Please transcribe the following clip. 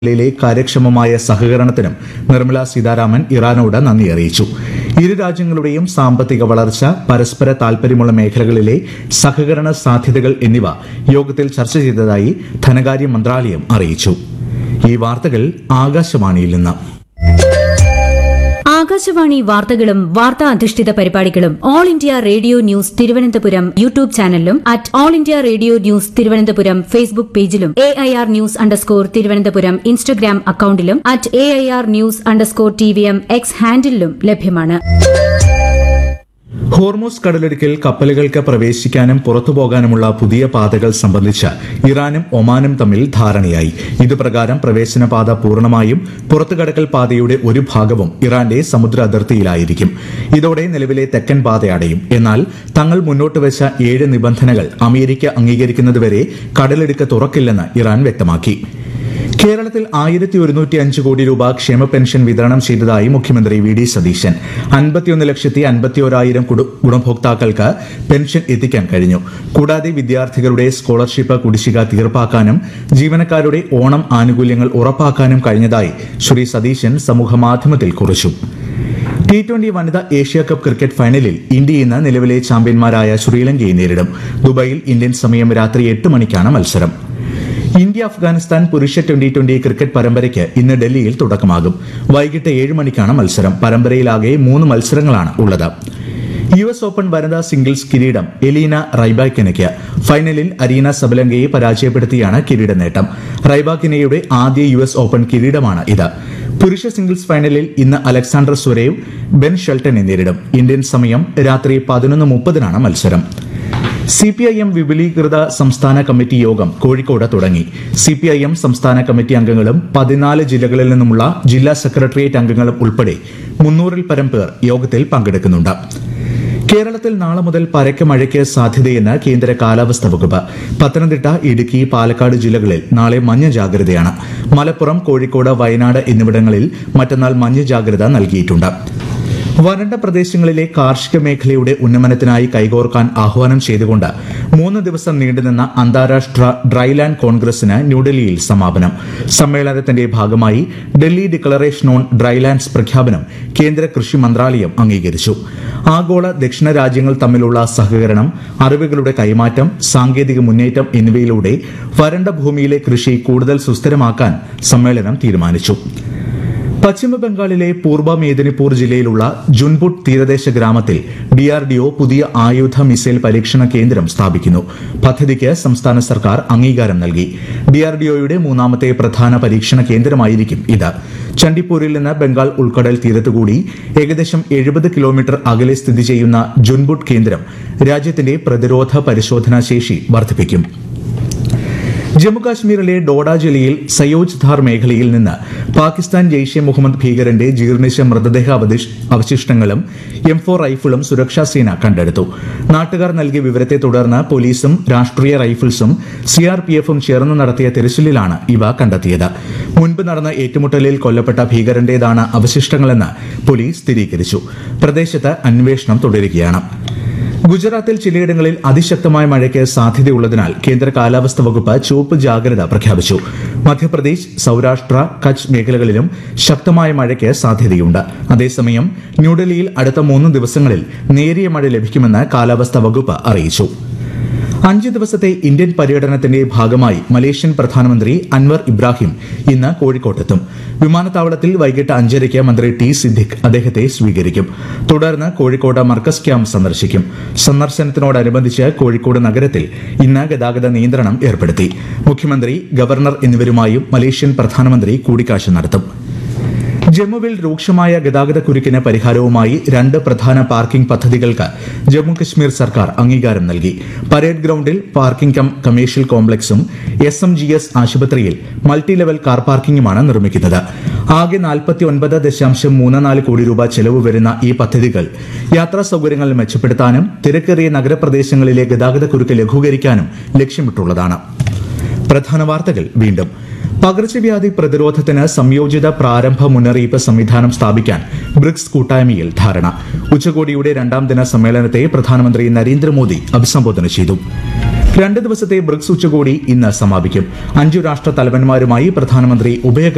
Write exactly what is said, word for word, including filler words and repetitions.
ിലെ കാര്യക്ഷമമായ സഹകരണത്തിനും നിർമ്മല സീതാരാമൻ ഇറാനോട് നന്ദി അറിയിച്ചു. ഇരു രാജ്യങ്ങളുടെയും സാമ്പത്തിക വളർച്ച, പരസ്പര താൽപര്യമുള്ള മേഖലകളിലെ സഹകരണ സാധ്യതകൾ എന്നിവ യോഗത്തിൽ ചർച്ച ചെയ്തതായി ധനകാര്യ മന്ത്രാലയം അറിയിച്ചു. ഈ വാർത്തകൾ ആകാശവാണിയിൽ നിന്ന്. ആകാശവാണി വാർത്തകളും വാർത്താ അധിഷ്ഠിത പരിപാടികളും all India radio news Thiruvananthapuram YouTube ചാനലിലും at all India radio news Thiruvananthapuram Facebook പേജിലും A I R news underscore Thiruvananthapuram Instagram അക്കൌണ്ടിലും at A I R news underscore T V M X ഹാൻഡിലും ലഭ്യമാണ്. ഹോർമൂസ് കടലിടുക്കിൽ കപ്പലുകൾക്ക് പ്രവേശിക്കാനും പുറത്തുപോകാനുമുള്ള പുതിയ പാതകൾ സംബന്ധിച്ച് ഇറാനും ഒമാനും തമ്മിൽ ധാരണയായി. ഇതുപ്രകാരം പ്രവേശന പാത പൂർണ്ണമായും പുറത്തുകടക്കൽ പാതയുടെ ഒരു ഭാഗവും ഇറാന്റെ സമുദ്ര അതിർത്തിയിലായിരിക്കും. ഇതോടെ നിലവിലെ തെക്കൻ പാത അടയും. എന്നാൽ തങ്ങൾ മുന്നോട്ടുവച്ച ഏഴ് നിബന്ധനകൾ അമേരിക്ക അംഗീകരിക്കുന്നതുവരെ കടലിടുക്ക് തുറക്കില്ലെന്ന് ഇറാൻ വ്യക്തമാക്കി. കേരളത്തിൽ ആയിരത്തി ഒരുന്നൂറ്റി അഞ്ച് കോടി രൂപ ക്ഷേമ പെൻഷൻ വിതരണം ചെയ്തതായി മുഖ്യമന്ത്രി വി ഡി സതീശൻ. അൻപത്തിയൊന്ന് ലക്ഷത്തി അൻപത്തിയോരായിരം ഗുണഭോക്താക്കൾക്ക് പെൻഷൻ എത്തിക്കാൻ കഴിഞ്ഞു. കൂടാതെ വിദ്യാർത്ഥികളുടെ സ്കോളർഷിപ്പ് കുടിശ്ശിക തീർപ്പാക്കാനും ജീവനക്കാരുടെ ഓണം ആനുകൂല്യങ്ങൾ ഉറപ്പാക്കാനും കഴിഞ്ഞതായി ശ്രീ സതീശൻ സമൂഹമാധ്യമത്തിൽ കുറിച്ചു. ടി ട്വന്റി വനിതാ ഏഷ്യാകപ്പ് ക്രിക്കറ്റ് ഫൈനലിൽ ഇന്ത്യ ഇന്ന് നിലവിലെ ചാമ്പ്യന്മാരായ ശ്രീലങ്കയെ നേരിടും. ദുബായിൽ ഇന്ത്യൻ സമയം രാത്രി എട്ട് മണിക്കാണ് മത്സരം. ഇന്ത്യ അഫ്ഗാനിസ്ഥാൻ പുരുഷ ട്വന്റി ട്വന്റി ക്രിക്കറ്റ് പരമ്പരയ്ക്ക് ഇന്ന് ഡൽഹിയിൽ തുടക്കമാകും. വൈകിട്ട് ഏഴ് മണിക്കാണ് മത്സരം. പരമ്പരയിലാകെ മൂന്ന് മത്സരങ്ങളാണ് ഉള്ളത്. യു എസ് ഓപ്പൺ വനിതാ സിംഗിൾസ് കിരീടം എലീന റൈബാക്കിനയ്ക്ക്. ഫൈനലിൽ അരീന സബലങ്കയെ പരാജയപ്പെടുത്തിയാണ് കിരീട നേട്ടം. റൈബാക്കിനയുടെ ആദ്യ യു എസ് ഓപ്പൺ കിരീടമാണ് ഇത്. പുരുഷ സിംഗിൾസ് ഫൈനലിൽ ഇന്ന് അലക്സാണ്ടർ സ്വരേവ് ബെൻ ഷെൽട്ടനെ നേരിടും. ഇന്ത്യൻ സമയം രാത്രി പതിനൊന്ന് മുപ്പതിനാണ് മത്സരം. സിപിഐഎം വിപുലീകൃത സംസ്ഥാന കമ്മിറ്റി യോഗം കോഴിക്കോട് തുടങ്ങി. സിപിഐഎം സംസ്ഥാന കമ്മിറ്റി അംഗങ്ങളും പതിനാല് ജില്ലകളിൽ നിന്നുമുള്ള ജില്ലാ സെക്രട്ടേറിയറ്റ് അംഗങ്ങളും ഉൾപ്പെടെ മുന്നൂറിൽ പരം പേർ യോഗത്തിൽ പങ്കെടുക്കുന്നുണ്ട്. കേരളത്തിൽ നാളെ മുതൽ പരക്കെ മഴയ്ക്ക് സാധ്യതയെന്ന് കേന്ദ്ര കാലാവസ്ഥാ വകുപ്പ്. പത്തനംതിട്ട, ഇടുക്കി, പാലക്കാട് ജില്ലകളിൽ നാളെ മഞ്ഞ ജാഗ്രതയാണ്. മലപ്പുറം, കോഴിക്കോട്, വയനാട് എന്നിവിടങ്ങളിൽ മറ്റന്നാൾ മഞ്ഞ ജാഗ്രത നൽകിയിട്ടുണ്ട്. വരണ്ട പ്രദേശങ്ങളിലെ കാർഷിക മേഖലയുടെ ഉന്നമനത്തിനായി കൈകോർക്കാൻ ആഹ്വാനം ചെയ്തുകൊണ്ട് മൂന്ന് ദിവസം നീണ്ടുനിന്ന അന്താരാഷ്ട്ര ഡ്രൈലാൻഡ് കോൺഗ്രസിന് ന്യൂഡൽഹിയിൽ സമാപനം. സമ്മേളനത്തിന്റെ ഭാഗമായി ഡൽഹി ഡിക്ലറേഷൻ ഓൺ ഡ്രൈലാൻഡ്സ് പ്രഖ്യാപനം കേന്ദ്ര കൃഷി മന്ത്രാലയം അംഗീകരിച്ചു. ആഗോള ദക്ഷിണ രാജ്യങ്ങൾ തമ്മിലുള്ള സഹകരണം, അറിവുകളുടെ കൈമാറ്റം, സാങ്കേതിക മുന്നേറ്റം എന്നിവയിലൂടെ വരണ്ട ഭൂമിയിലെ കൃഷി കൂടുതൽ സുസ്ഥിരമാക്കാൻ സമ്മേളനം തീരുമാനിച്ചു. പശ്ചിമബംഗാളിലെ പൂർബ മേദിനിപൂർ ജില്ലയിലുള്ള ജുൻപുട്ട് തീരദേശ ഗ്രാമത്തിൽ ഡിആർഡിഒ പുതിയ ആയുധ മിസൈൽ പരീക്ഷണ കേന്ദ്രം സ്ഥാപിക്കുന്നു. പദ്ധതിക്ക് സംസ്ഥാന സർക്കാർ അംഗീകാരം നൽകി. ഡിആർഡിഒയുടെ മൂന്നാമത്തെ പ്രധാന പരീക്ഷണ കേന്ദ്രമായിരിക്കും ഇത്. ചണ്ഡിപ്പൂരിൽ നിന്ന് ബംഗാൾ ഉൾക്കടൽ തീരത്തുകൂടി ഏകദേശം എഴുപത് കിലോമീറ്റർ അകലെ സ്ഥിതി ചെയ്യുന്ന ജുൻപുട്ട് കേന്ദ്രം രാജ്യത്തിന്റെ പ്രതിരോധ പരിശോധനാ ശേഷി വർദ്ധിപ്പിക്കും. ജമ്മുകാശ്മീരിലെ ഡോഡ ജില്ലയിൽ സയോജ് ധാർ മേഖലയിൽ നിന്ന് പാകിസ്ഥാൻ ജെയ്ഷെ മുഹമ്മദ് ഭീകരന്റെ ജീർണിച്ച മൃതദേഹ അവശിഷ്ടങ്ങളും എം ഫോർ റൈഫിളും സുരക്ഷാസേന കണ്ടെടുത്തു. നാട്ടുകാർ നൽകിയ വിവരത്തെ തുടർന്ന് പോലീസും രാഷ്ട്രീയ റൈഫിൾസും സിആർപിഎഫും ചേർന്ന് നടത്തിയ തിരച്ചിലിലാണ് ഇവ കണ്ടെത്തിയത്. മുൻപ് നടന്ന ഏറ്റുമുട്ടലിൽ കൊല്ലപ്പെട്ട ഭീകരന്റേതാണ് അവശിഷ്ടങ്ങളെന്ന് പോലീസ് സ്ഥിരീകരിച്ചു. പ്രദേശത്ത് അന്വേഷണം തുടരുകയാണ്. ഗുജറാത്തിൽ ചിലയിടങ്ങളിൽ അതിശക്തമായ മഴയ്ക്ക് സാധ്യതയുള്ളതിനാൽ കേന്ദ്ര കാലാവസ്ഥാ വകുപ്പ് ചുവപ്പ് ജാഗ്രത പ്രഖ്യാപിച്ചു. മധ്യപ്രദേശ്, സൌരാഷ്ട്ര, കച്ച് മേഖലകളിലും ശക്തമായ മഴയ്ക്ക് സാധ്യതയുണ്ട്. അതേസമയം ന്യൂഡൽഹിയിൽ അടുത്ത മൂന്ന് ദിവസങ്ങളിൽ നേരിയ മഴ ലഭിക്കുമെന്ന് കാലാവസ്ഥാ വകുപ്പ് അറിയിച്ചു. അഞ്ച് ദിവസത്തെ ഇന്ത്യൻ പര്യടനത്തിന്റെ ഭാഗമായി മലേഷ്യൻ പ്രധാനമന്ത്രി അൻവർ ഇബ്രാഹിം ഇന്ന് കോഴിക്കോട്ടെത്തും. വിമാനത്താവളത്തിൽ വൈകിട്ട് അഞ്ചരയ്ക്ക് മന്ത്രി ടി സിദ്ദിഖ് അദ്ദേഹത്തെ സ്വീകരിക്കും. തുടർന്ന് കോഴിക്കോട് മർക്കസ് ക്യാമ്പ് സന്ദർശിക്കും. സന്ദർശനത്തിനോടനുബന്ധിച്ച് കോഴിക്കോട് നഗരത്തിൽ ഇന്ന് ഗതാഗത നിയന്ത്രണം ഏർപ്പെടുത്തി. മുഖ്യമന്ത്രി, ഗവർണർ എന്നിവരുമായും മലേഷ്യൻ പ്രധാനമന്ത്രി കൂടിക്കാഴ്ച നടത്തും. ജമ്മുവിൽ രൂക്ഷമായ ഗതാഗത കുരുക്കിന് പരിഹാരവുമായി രണ്ട് പ്രധാന പാർക്കിംഗ് പദ്ധതികൾക്ക് ജമ്മുകശ്മീർ സർക്കാർ അംഗീകാരം നൽകി. പരേഡ് ഗ്രൌണ്ടിൽ parking come commercial കോംപ്ലക്സും S M G S ആശുപത്രിയിൽ മൾട്ടി ലെവൽ കാർ പാർക്കിംഗുമാണ് നിർമ്മിക്കുന്നത്. ആകെ നാൽപ്പത്തി ഒൻപത് ദശാംശം മൂന്ന് നാല് കോടി രൂപ ചെലവ് വരുന്ന ഈ പദ്ധതികൾ യാത്രാ സൌകര്യങ്ങൾ മെച്ചപ്പെടുത്താനും തിരക്കേറിയ നഗരപ്രദേശങ്ങളിലെ ഗതാഗത കുരുക്ക് ലഘൂകരിക്കാനും ലക്ഷ്യമിട്ടുള്ളതാണ്. പ്രധാന വാർത്തകൾ വീണ്ടും. പകർച്ചവ്യാധി പ്രതിരോധത്തിന് സംയോജിത പ്രാരംഭ മുന്നറിയിപ്പ് സംവിധാനം സ്ഥാപിക്കാൻ ബ്രിക്സ് കൂട്ടായ്മയിൽ ധാരണ. ഉച്ചകോടിയുടെ രണ്ടാം ദിന സമ്മേളനത്തെ പ്രധാനമന്ത്രി നരേന്ദ്രമോദി അഭിസംബോധന ചെയ്തു. രണ്ട് ദിവസത്തെ ബ്രിക്സ് ഉച്ചകോടി ഇന്ന് സമാപിക്കും. അഞ്ചു രാഷ്ട്ര തലവന്മാരുമായി പ്രധാനമന്ത്രി ഉഭയകക്ഷി